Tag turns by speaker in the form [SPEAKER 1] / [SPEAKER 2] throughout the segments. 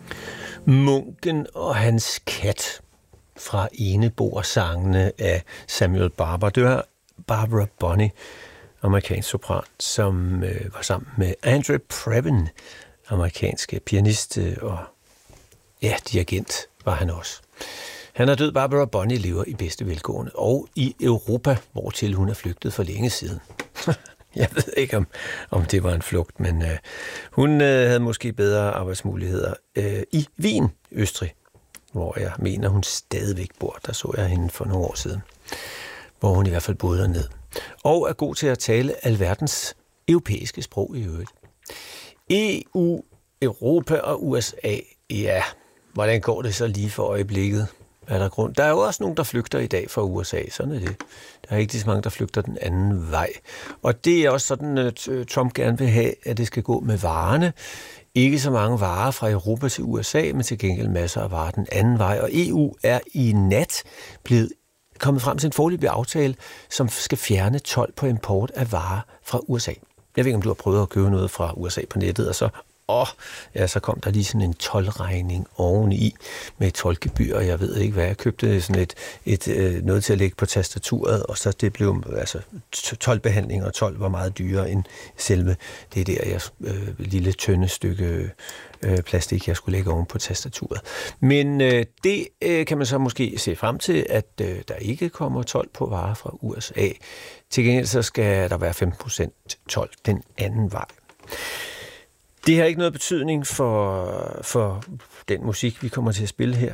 [SPEAKER 1] Munken og hans kat fra Eneboer-sangene af Samuel Barber. Det var Barbara Bonney, amerikansk sopran, som var sammen med Andre Previn, amerikanske pianist og dirigent var han også. Han er død. Barbara Bonney lever i bedste velgående og i Europa, hvortil hun er flygtet for længe siden. Jeg ved ikke, om det var en flugt, men hun havde måske bedre arbejdsmuligheder i Wien, Østrig, hvor jeg mener, hun stadigvæk bor. Der så jeg hende for nogle år siden, hvor hun i hvert fald boede dernede. Og er god til at tale alverdens europæiske sprog i øvrigt. EU, Europa og USA, ja, hvordan går det så lige for øjeblikket? Er der grund? Der er jo også nogen, der flygter i dag fra USA, sådan er det. Der er ikke lige så mange, der flygter den anden vej. Og det er også sådan, at Trump gerne vil have, at det skal gå med varerne. Ikke så mange varer fra Europa til USA, men til gengæld masser af varer den anden vej. Og EU er i nat blevet kommet frem til en foreløbig aftale, som skal fjerne told på import af varer fra USA. Jeg ved ikke, om du har prøvet at købe noget fra USA på nettet, og så kom der lige sådan en toldregning oveni med et toldgebyr, og jeg ved ikke hvad. Jeg købte sådan et noget til at lægge på tastaturet, og så det blev, toldbehandling og told var meget dyrere end selve det der lille tynde stykke plastik, jeg skulle lægge oven på tastaturet. Men det kan man så måske se frem til, at der ikke kommer told på varer fra USA. Til gengæld så skal der være 15% told den anden vej. Det har ikke noget betydning for den musik, vi kommer til at spille her.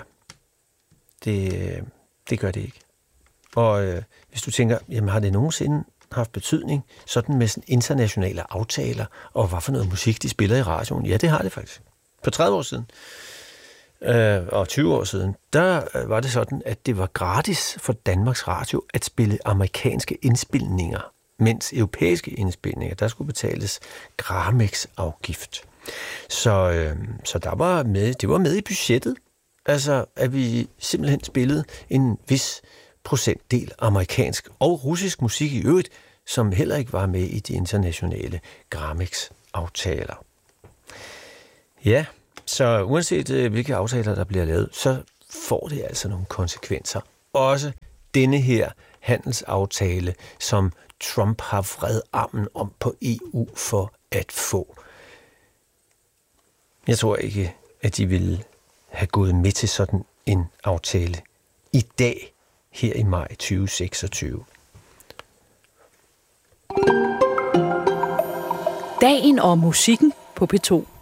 [SPEAKER 1] Det gør det ikke. Og hvis du tænker, jamen har det nogensinde haft betydning, sådan med sådan internationale aftaler, og hvad for noget musik, de spiller i radioen? Ja, det har det faktisk. For 30 år siden, og 20 år siden, der var det sådan, at det var gratis for Danmarks Radio at spille amerikanske indspilninger, mens europæiske indspilninger, der skulle betales Gramex-afgift. Så det var med i budgettet, altså at vi simpelthen spillede en vis procentdel amerikansk og russisk musik i øvrigt, som heller ikke var med i de internationale Gramex-aftaler. Ja, så uanset hvilke aftaler, der bliver lavet, så får det altså nogle konsekvenser. Også denne her handelsaftale, som Trump har vred armen om på EU for at få. Jeg tror ikke, at de ville have gået med til sådan en aftale i dag, her i maj 2026.
[SPEAKER 2] Dagen og musikken på P2.